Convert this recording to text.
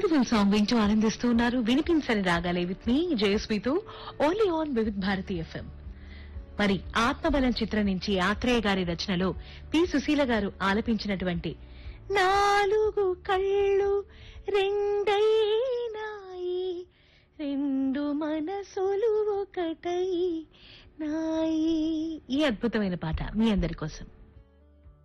Beautiful song వింటూ ఆనందిస్తూ ఉన్నారు. వినిపించని రాగాలే with me జయస్మితో only on Vividh Bharati FM. మరి ఆత్మబలం చిత్రం నుంచి ఆత్రేయ గారి రచనలో పి సుశీల గారు ఆలపించినటువంటి నాలుగు కళ్ళు రెండైనాయి, రెండు మనసులు ఒకటై నాయి, ఈ అద్భుతమైన పాట మీ అందరి కోసం.